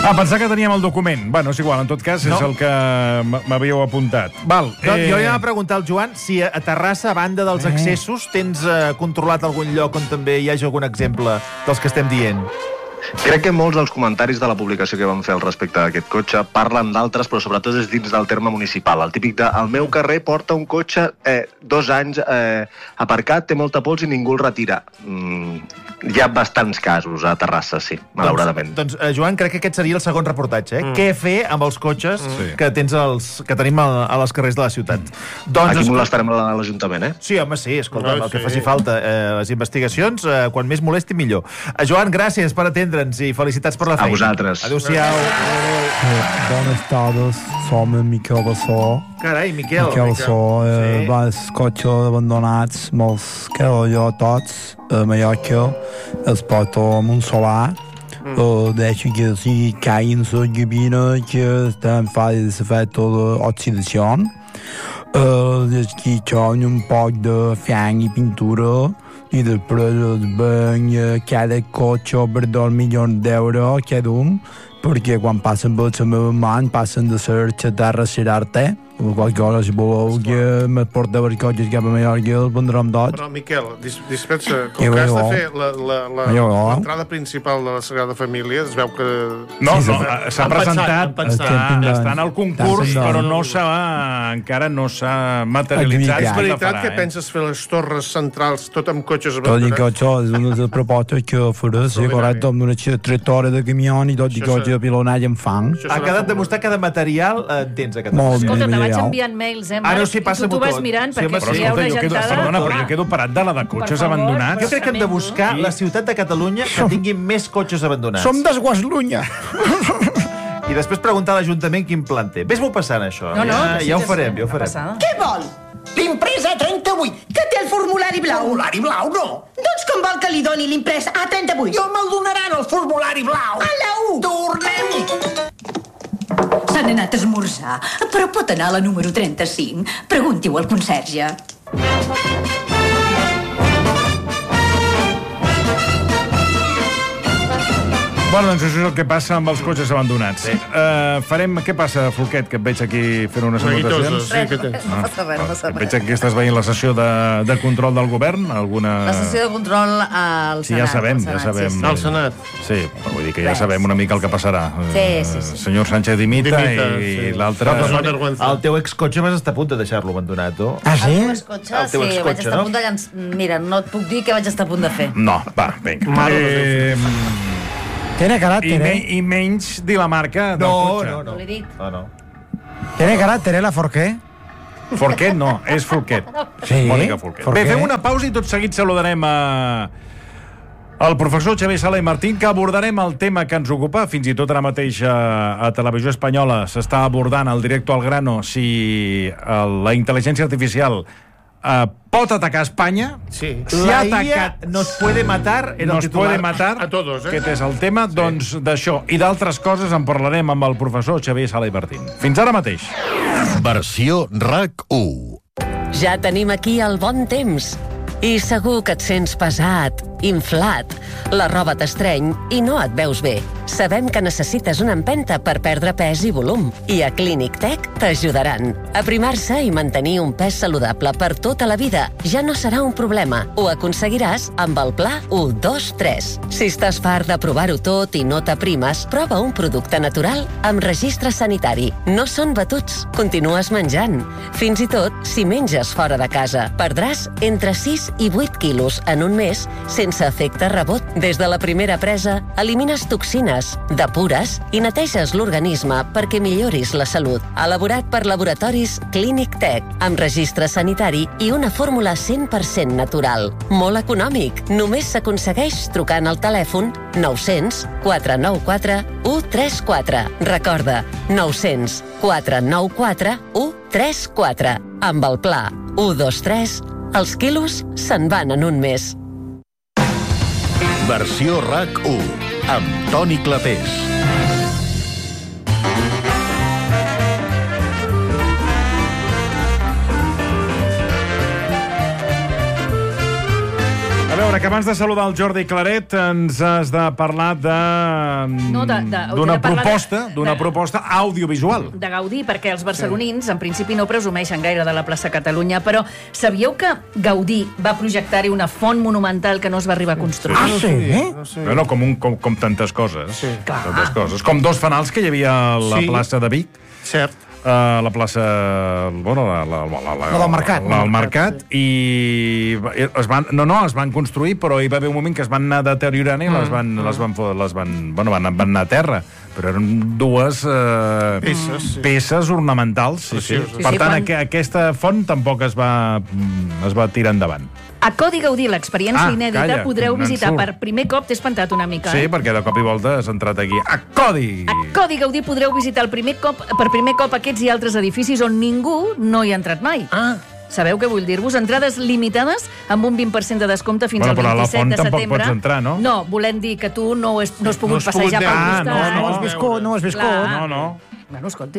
Pensar que teníem el document. Bueno, és igual, en tot cas, és el que m'havíeu apuntat. Val. Jo li anava a preguntar al Joan si a Terrassa, a banda dels accessos, tens controlat algun lloc on també hi hagi algun exemple dels que estem dient. Crec que molts dels comentaris de la publicació que vam fer al respecte d'aquest cotxe parlen d'altres, però sobretot és dins del terme municipal. El típic de, al meu carrer porta un cotxe 2 anys aparcat, té molta pols i ningú el retira. Hi ha bastants casos a Terrassa, sí, malauradament. Doncs, Joan, crec que aquest seria el segon reportatge. Què fer amb els cotxes que tenim a les carrers de la ciutat? Aquí molestarem a l'Ajuntament, Sí, home, sí, escolta, el que faci falta. Les investigacions, quan més molesti, millor. Joan, gràcies per atendre'ns i felicitats per la feina. A vosaltres. Adéu-siau. Bones tardes, som en Miquel Bassó. Carai, Miquel. Miquel Bassó, els cotxes abandonats, me'ls quedo jo tots a Mallorca, els porto amb un solar, deixo que si caiguin la lluvina, que estan fàcils de fer tota l'oxidació. Desquitxon un poc de fang i pintura, i després es ven cada cotxe per 2 milions d'euros cada un, perquè quan passen per la meva mà passen de ser xatarra a ser arte. Qualque cosa, si voleu que me porta per cotxes cap a Mallorca, els vendrem tots. Però, Miquel, dispensa, com que has de fer l'entrada principal de la Sagrada Família, es veu que... No, s'ha presentat, està en el concurs, però encara no s'ha materialitzat. És veritat que penses fer les torres centrals tot amb cotxes abandonats? Tot i que això és una de les propostes que faré, sí, correcte, amb una trajectòria de camió i tot i cotxe de pilonatge en fang. Ha quedat demostrat que de material tens a Catalunya. Escolta, te vaig enviant mails, Marc, i tu vas mirant, perquè si hi ha una gentada... Perdona, però jo quedo parat de la de cotxes abandonats. Jo crec que hem de buscar la ciutat de Catalunya que tingui més cotxes abandonats. Som d'Esguaslunya. I després preguntar a l'Ajuntament quin plan té. Ves-m'ho passant, això. Ja ho farem, ja ho farem. Què vol? L'impresa A38, que té el formulari blau. Formulari blau, no. Doncs com vol que li doni l'imprès A38? Jo me'l donaran, el formulari blau. A la U. Tornem-hi. S'han anat a esmorzar, però pot anar a la número 35. Pregunti-ho al conserge. Bueno, doncs això és el que passa amb els cotxes abandonats. Què passa, Folquet, que et veig aquí fent unes anotacions? No passa res. Et veig aquí que estàs veient la sessió de control del govern? La sessió de control al Senat. Sí, ja sabem. Al Senat. Sí, vull dir que ja sabem una mica el que passarà. Sí. Senyor Sánchez dimita i l'altre... El teu excotxe vas estar a punt de deixar-lo abandonat, o? Ah, sí? El teu excotxe, sí, vaig estar a punt de llançar... Mira, no et puc dir què vaig estar a punt de fer. No, va, vinga. Tiene carácter, I menys dir la marca del cotxe. No l'he dit. No. Tiene carácter, la Forqué. Forquet no, és Folquet. Sí. Mònica Folquet. Bé, fem una pausa i tot seguit saludarem el professor Xavier Sala i Martín, que abordarem el tema que ens ocupa. Fins i tot ara mateix a Televisió Espanyola s'està abordant el directo al grano si la intel·ligència artificial pot atacar Espanya. Sí. La IA nos puede matar. Nos puede matar. A todos, Aquest és el tema. Sí. Doncs d'això i d'altres coses en parlarem amb el professor Xavier Sala i Martín. Fins ara mateix. Versió RAC1. Ja tenim aquí el bon temps. I segur que et sents pesat, inflat. La roba t'estreny i no et veus bé. Sabem que necessites una empenta per perdre pes i volum. I a Clínic Tech t'ajudaran. Aprimar-se i mantenir un pes saludable per tota la vida ja no serà un problema. Ho aconseguiràs amb el pla 1-2-3. Si estàs fart de provar-ho tot i no t'aprimes, prova un producte natural amb registre sanitari. No són batuts. Continues menjant. Fins i tot, si menges fora de casa, perdràs entre 6 i 8 quilos en un mes sense efecte rebot. Des de la primera presa, elimines toxines, depures i neteges l'organisme perquè milloris la salut. Elaborat per laboratoris Clínic Tech, amb registre sanitari i una fórmula 100% natural. Molt econòmic. Només s'aconsegueix trucant al telèfon 900 494 134. Recorda, 900 494 134. Amb el pla 1-2-3, els quilos se'n van en un mes. Versió RAC1 amb Toni Clapés. A veure, veure, que abans de saludar el Jordi Claret ens has de parlar d'una proposta audiovisual. De Gaudí, perquè els barcelonins en principi no presumeixen gaire de la plaça Catalunya, però sabíeu que Gaudí va projectar-hi una font monumental que no es va arribar a construir? Ah, sí? Bueno, com tantes coses. Sí. Tantes coses. Com dos fanals que hi havia a la plaça de Vic. Cert. La plaça... Bueno, la del Mercat. El Mercat, i es van construir, però hi va haver un moment que es van anar deteriorant i van anar a terra. Però eren dues peces ornamentals. Per tant, aquesta font tampoc es va tirar endavant. A Codi Gaudí, l'experiència inèdita, podreu visitar per primer cop. T'he espantat una mica. Sí, perquè de cop i volta has entrat aquí. A Codi! A Codi Gaudí podreu visitar per primer cop aquests i altres edificis on ningú no hi ha entrat mai. Sabeu què vull dir-vos? Entrades limitades amb un 20% de descompte fins al 27 de setembre. Però a la font tampoc pots entrar, no? No, volem dir que tu no has pogut passejar pel costat. No has viscut. No. Bueno, escolti.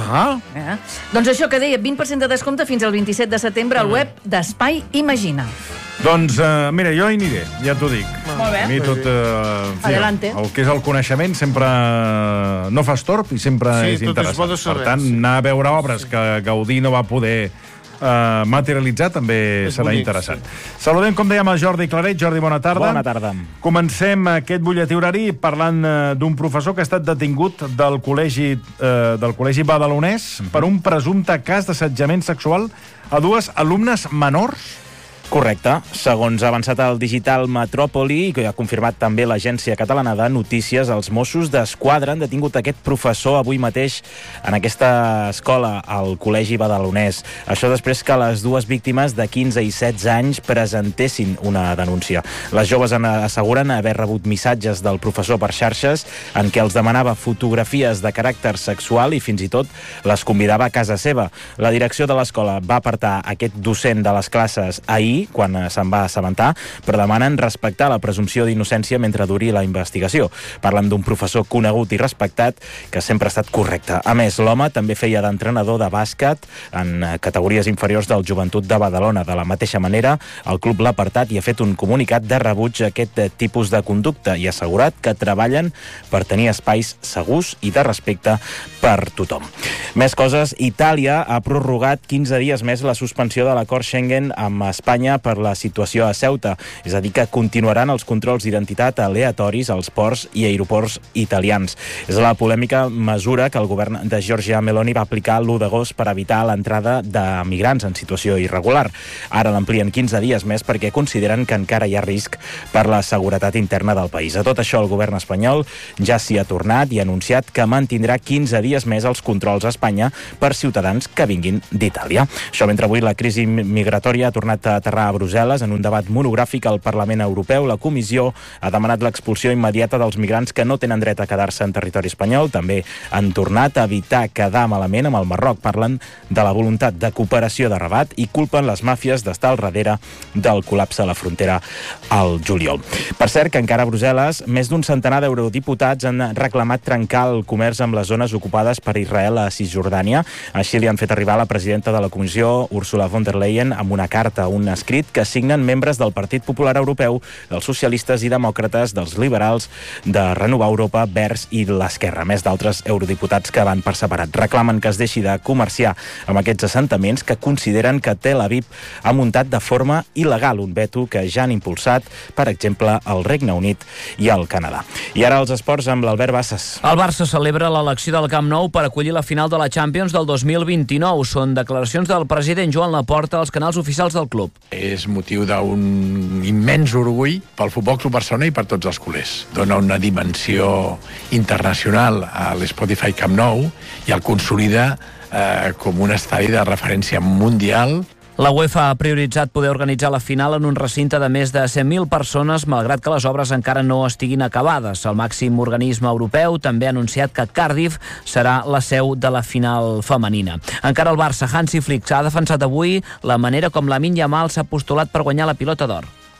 Doncs això que deia, 20% de descompte fins al 27 de setembre al web d'Espai Imagina. Doncs, mira, jo hi aniré, ja t'ho dic. Molt bé. A mi tot... Adelante. El que és el coneixement sempre no fa estorb i sempre és interessant. Per tant, anar a veure obres que Gaudí no va poder materialitzar també serà interessant. Saludem, com dèiem, a Jordi Claret. Jordi, bona tarda. Bona tarda. Comencem aquest butlletí horari parlant d'un professor que ha estat detingut del col·legi badalonès per un presumpte cas d'assetjament sexual a dues alumnes menors. Correcte. Segons ha avançat el digital Metròpoli, i que ha confirmat també l'Agència Catalana de Notícies, els Mossos d'Esquadra han detingut aquest professor avui mateix en aquesta escola, al Col·legi Badalonès. Això després que les dues víctimes de 15 i 16 anys presentessin una denúncia. Les joves asseguren haver rebut missatges del professor per xarxes en què els demanava fotografies de caràcter sexual i fins i tot les convidava a casa seva. La direcció de l'escola va apartar aquest docent de les classes ahir, quan se'n va assabentar, però demanen respectar la presumpció d'innocència mentre duri la investigació. Parlem d'un professor conegut i respectat que sempre ha estat correcte. A més, l'home també feia d'entrenador de bàsquet en categories inferiors del Joventut de Badalona. De la mateixa manera, el club l'ha apartat i ha fet un comunicat de rebuig a aquest tipus de conducta i ha assegurat que treballen per tenir espais segurs i de respecte per tothom. Més coses, Itàlia ha prorrogat 15 dies més la suspensió de l'acord Schengen amb Espanya per la situació a Ceuta, és a dir, que continuaran els controls d'identitat aleatoris als ports i aeroports italians. És la polèmica mesura que el govern de Giorgia Meloni va aplicar l'1 d'agost per evitar l'entrada de migrants en situació irregular. Ara l'amplien 15 dies més perquè consideren que encara hi ha risc per la seguretat interna del país. A tot això, el govern espanyol ja s'hi ha tornat i ha anunciat que mantindrà 15 dies més els controls a Espanya per ciutadans que vinguin d'Itàlia. Això mentre avui la crisi migratòria ha tornat a aterrar a Brussel·les. En un debat monogràfic al Parlament Europeu, la Comissió ha demanat l'expulsió immediata dels migrants que no tenen dret a quedar-se en territori espanyol. També han tornat a evitar quedar malament amb el Marroc. Parlen de la voluntat de cooperació de Rabat i culpen les màfies d'estar al darrere del col·lapse a la frontera al juliol. Per cert, que encara a Brussel·les, més d'un centenar d'eurodiputats han reclamat trencar el comerç amb les zones ocupades per Israel a Cisjordània. Així li han fet arribar la presidenta de la Comissió, Ursula von der Leyen, amb una carta, un escrit que signen membres del Partit Popular Europeu, dels socialistes i demòcrates, dels liberals, de Renovar Europa, Verds i l'Esquerra, més d'altres eurodiputats que van per separat. Reclamen que es deixi de comerciar amb aquests assentaments que consideren que Tel Aviv ha muntat de forma il·legal, un veto que ja han impulsat, per exemple, el Regne Unit i el Canadà. I ara els esports amb l'Albert Bassas. El Barça celebra l'elecció del Camp Nou per acollir la final de la Champions del 2029. Són declaracions del president Joan Laporta als canals oficials del club. És motiu d'un immens orgull pel Futbol Club Barcelona i per tots els culers. Dona una dimensió internacional a l'Spotify Camp Nou i el consolida com un estadi de referència mundial. La UEFA ha prioritzat poder organitzar la final en un recinte de més de 100.000 persones, malgrat que les obres encara no estiguin acabades. El màxim organisme europeu també ha anunciat que Cardiff serà la seu de la final femenina. Encara el Barça, Hansi Flick ha defensat avui la manera com Lamine Yamal s'ha postulat per guanyar la Pilota d'Or.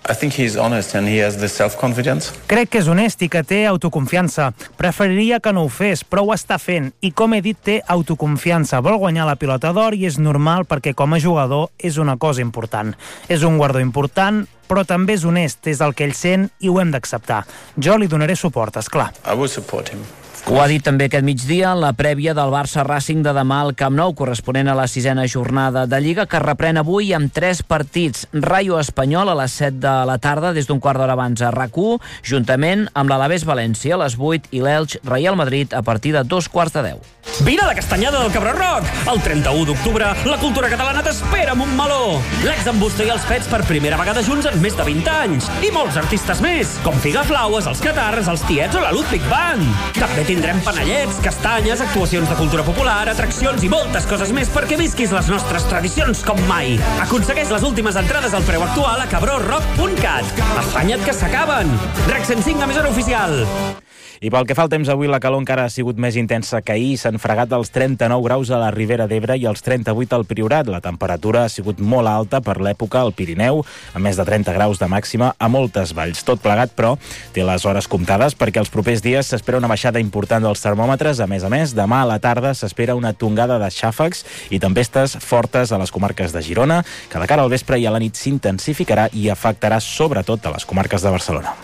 Crec que és honest i que té autoconfiança. Preferiria que no ho fes, però ho està fent. I com he dit, té autoconfiança. Vol guanyar la pilota d'or i és normal perquè com a jugador és una cosa important. És un guardó important, però també és honest, és el que ell sent i ho hem d'acceptar. Jo li donaré suport, esclar. Ho ha dit també aquest migdia en la prèvia del Barça-Racing de demà al Camp Nou, corresponent a la 6a jornada de Lliga, que reprèn avui amb 3 partits. Rayo Espanyol a les 7 de la tarda, des d'un quart d'hora abans a RAC1, juntament amb l'Alavés València a les 8 i l'Elx Real Madrid a partir de 2:15. Vine a la castanyada del Cabró Rock! El 31 d'octubre, la cultura catalana t'espera amb un meló! L'ex-embusta i els Pets per primera vegada junts en més de 20 anys! I molts artistes més, com Figaflaues, els Catarres, els Tiets o la Ludwig Band! També tindrem panellets, castanyes, actuacions de cultura popular, atraccions i moltes coses més perquè visquis les nostres tradicions com mai. Aconsegueix les últimes entrades al preu actual a cabrorock.cat. Afanya't que s'acaben! RAC 105, emissora oficial. I pel que fa al temps, avui la calor encara ha sigut més intensa que ahir. S'han fregat els 39 graus a la Ribera d'Ebre i els 38 al Priorat. La temperatura ha sigut molt alta per l'època al Pirineu, amb més de 30 graus de màxima a moltes valls. Tot plegat, però, té les hores comptades perquè els propers dies s'espera una baixada important dels termòmetres. A més, demà a la tarda s'espera una tongada de xàfecs i tempestes fortes a les comarques de Girona, que de cara al vespre i a la nit s'intensificarà i afectarà sobretot a les comarques de Barcelona.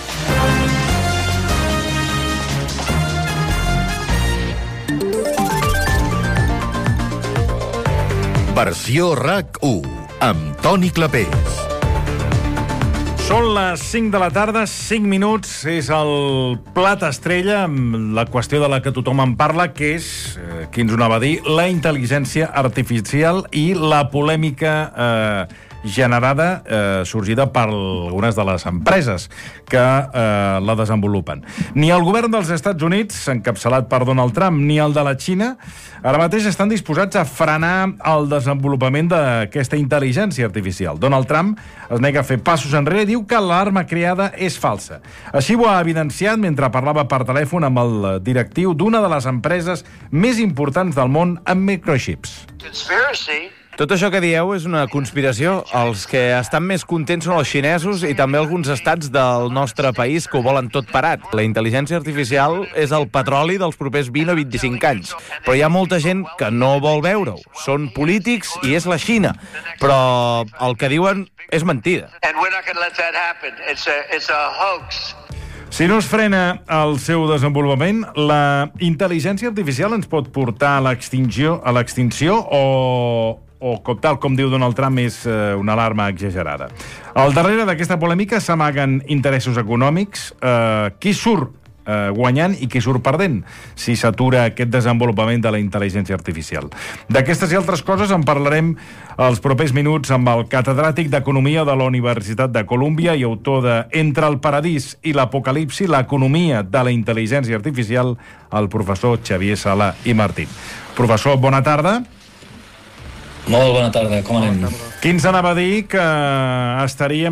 Versió RAC1, amb Toni Clapés. Són les 5 de la tarda, 5 minuts, és el plat estrella, amb la qüestió de la que tothom en parla, que és, qui ens ho anava a dir, la intel·ligència artificial i la polèmica generada, sorgida per algunes de les empreses que la desenvolupen. Ni el govern dels Estats Units, encapçalat per Donald Trump, ni el de la Xina, ara mateix estan disposats a frenar el desenvolupament d'aquesta intel·ligència artificial. Donald Trump es nega a fer passos enrere i diu que l'alarma creada és falsa. Així ho ha evidenciat mentre parlava per telèfon amb el directiu d'una de les empreses més importants del món en microchips. Tot això que dieu és una conspiració. Els que estan més contents són els xinesos i també alguns estats del nostre país que ho volen tot parat. La intel·ligència artificial és el petroli dels propers 20 o 25 anys. Però hi ha molta gent que no vol veure-ho. Són polítics i és la Xina. Però el que diuen és mentida. Si no es frena el seu desenvolupament, la intel·ligència artificial ens pot portar a l'extinció o tal com diu Donald Trump, és una alarma exagerada. Al darrere d'aquesta polèmica s'amaguen interessos econòmics. Qui surt guanyant i qui surt perdent si s'atura aquest desenvolupament de la intel·ligència artificial? D'aquestes i altres coses en parlarem els propers minuts amb el catedràtic d'Economia de la Universitat de Colúmbia i autor de Entre el paradís i l'apocalipsi, l'economia de la intel·ligència artificial, el professor Xavier Sala i Martín. Professor, bona tarda. Molt bona tarda, com anem? Qui ens anava a dir que estaríem